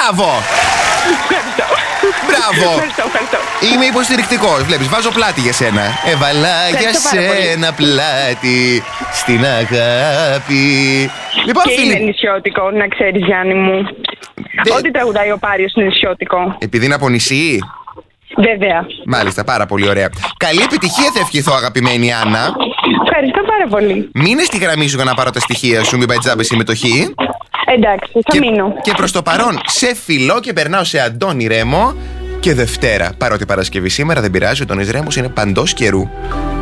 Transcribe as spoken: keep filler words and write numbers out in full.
Μπράβο! Ευχαριστώ. Μπράβο! Ευχαριστώ, ευχαριστώ. Είμαι υποστηρικτικός. Βλέπεις, βάζω πλάτη για σένα. Έβαλα για σένα πλάτη στην αγάπη. Λοιπόν, Και φίλοι. είναι νησιώτικο, να ξέρεις, Γιάννη μου. Δε- Ό,τι τραγουδάει ο Πάριος είναι νησιώτικο. Επειδή είναι από νησί. Βέβαια. Μάλιστα, πάρα πολύ ωραία. Καλή επιτυχία θα ευχηθώ, αγαπημένη Άννα. Ευχαριστώ πάρα πολύ. Μείνε στη γραμμή σου για να πάρω τα στοιχεία σου, μην πάει τζάμπε συμμετοχή. Εντάξει, θα Και, μείνω. και προς το παρόν, σε φιλό και περνάω σε Αντώνη Ρέμο και Δευτέρα. Παρότι Παρασκευή σήμερα δεν πειράζει, ο Αντώνης Ρέμος είναι παντός καιρού.